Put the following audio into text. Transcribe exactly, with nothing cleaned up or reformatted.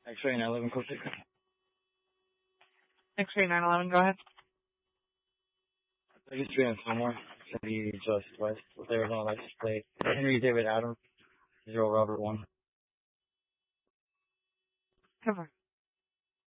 X-ray nine eleven, code six. X-ray nine eleven, go ahead. I just ran somewhere. City just west with Arizona license plate. Henry David Adams, zero Robert one. Cover.